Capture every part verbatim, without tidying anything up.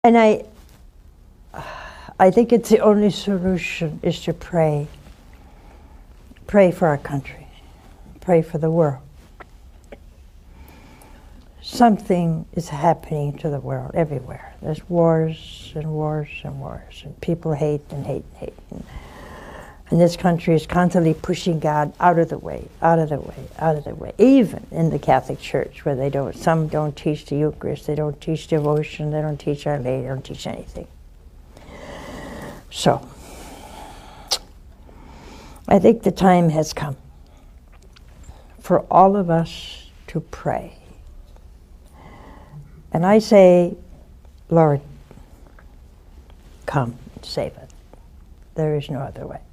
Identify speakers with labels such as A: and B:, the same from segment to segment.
A: And I, I think it's the only solution is to pray. Pray for our country. Pray for the world. Something is happening to the world everywhere. There's wars and wars and wars, and people hate and hate and hate. And, and this country is constantly pushing God out of the way, out of the way, out of the way. Even in the Catholic Church, where they don't, some don't teach the Eucharist, they don't teach devotion, they don't teach Our Lady, they don't teach anything. So, I think the time has come for all of us to pray. And I say, Lord, come and save us. There is no other way.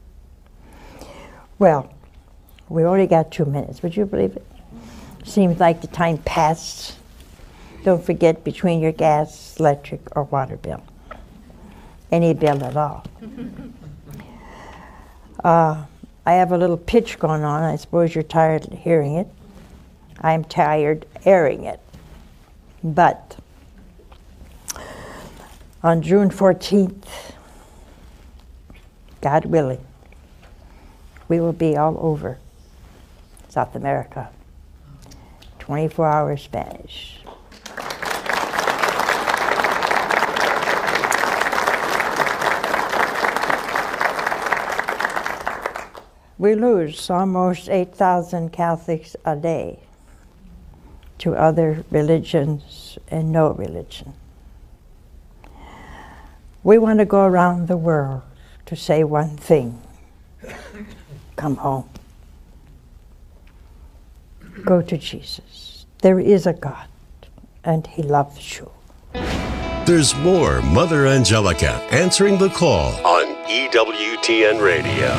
A: Well, we only got two minutes. Would you believe it? Seems like the time passed. Don't forget, between your gas, electric, or water bill. Any bill at all. uh, I have a little pitch going on. I suppose you're tired of hearing it. I'm tired airing it. But on June fourteenth, God willing, we will be all over South America. twenty-four hour Spanish. We lose almost eight thousand Catholics a day to other religions and no religion. We want to go around the world to say one thing. Come home. Go to Jesus. There is a God, and He loves you.
B: There's more Mother Angelica answering the call on E W T N Radio.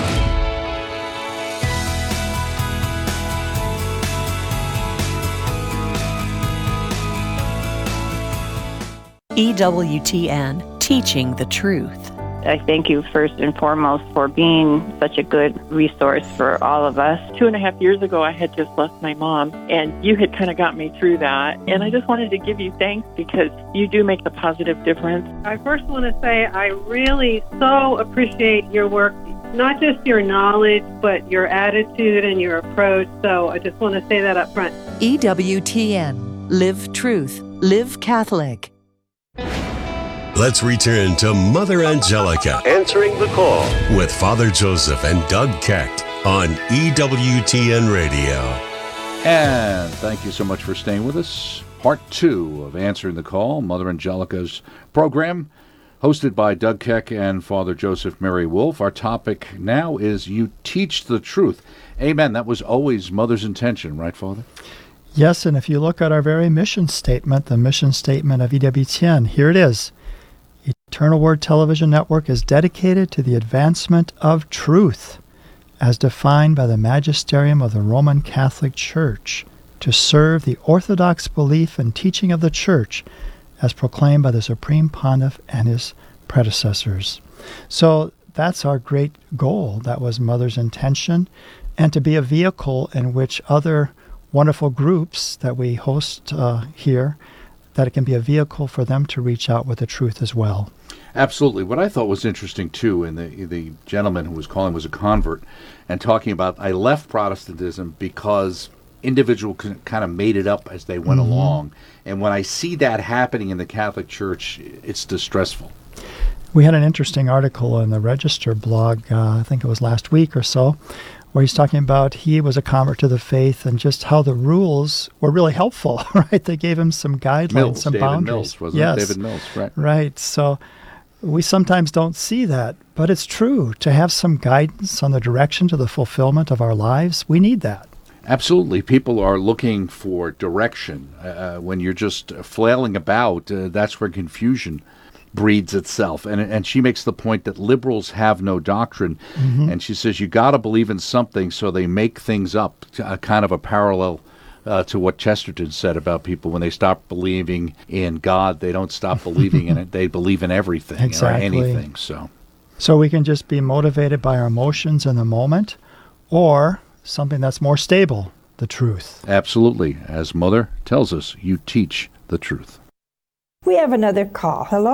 C: E W T N, teaching the truth.
D: I thank you first and foremost for being such a good resource for all of us.
E: Two and a half years ago, I had just lost my mom, and you had kind of got me through that. And I just wanted to give you thanks because you do make a positive difference.
F: I first want to say I really so appreciate your work, not just your knowledge, but your attitude and your approach. So I just want to say that up front.
C: E W T N, live truth, live Catholic.
B: Let's return to Mother Angelica answering the call with Father Joseph and Doug Kecht on E W T N Radio.
G: And thank you so much for staying with us. Part two of Answering the Call, Mother Angelica's program, hosted by Doug Keck and Father Joseph Mary Wolf. Our topic now is You Teach the Truth. Amen. That was always Mother's intention, right, Father?
H: Yes, and if you look at our very mission statement, the mission statement of E W T N, here it is. Eternal Word Television Network is dedicated to the advancement of truth, as defined by the magisterium of the Roman Catholic Church, to serve the orthodox belief and teaching of the Church, as proclaimed by the Supreme Pontiff and his predecessors. So that's our great goal. That was Mother's intention, and to be a vehicle in which other wonderful groups that we host uh, here, that it can be a vehicle for them to reach out with the truth as well.
G: Absolutely. What I thought was interesting, too, and the the gentleman who was calling was a convert, and talking about, I left Protestantism because individuals kind of made it up as they went mm-hmm. along. And when I see that happening in the Catholic Church, it's distressful.
H: We had an interesting article in the Register blog, uh, I think it was last week or so, where he's talking about he was a convert to the faith and just how the rules were really helpful, right? They gave him some guidelines,
G: Mills,
H: some
G: David
H: boundaries.
G: Mills, wasn't
H: yes.
G: it? David Mills, right.
H: Right. So we sometimes don't see that, but it's true. To have some guidance on the direction to the fulfillment of our lives, we need that.
G: Absolutely. People are looking for direction. Uh, when you're just flailing about, uh, that's where confusion breeds itself. And and she makes the point that liberals have no doctrine. Mm-hmm. And she says you got to believe in something, so they make things up, uh, kind of a parallel uh, to what Chesterton said about people. When they stop believing in God, they don't stop believing in it. They believe in everything
H: exactly.
G: or anything. So.
H: so we can just be motivated by our emotions in the moment, or something that's more stable, the truth.
G: Absolutely. As Mother tells us, you teach the truth.
A: We have another call. Hello?